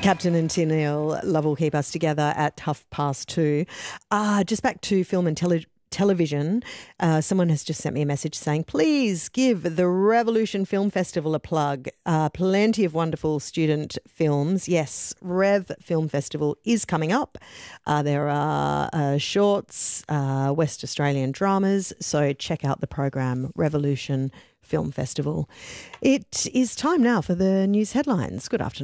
Captain and Tennille, love will keep us together at 2:30. Just back to film and television. Someone has just sent me a message saying, please give the Revolution Film Festival a plug. Plenty of wonderful student films. Yes, Rev Film Festival is coming up. There are shorts, West Australian dramas. So check out the program, Revolution Film Festival. It is time now for the news headlines. Good afternoon.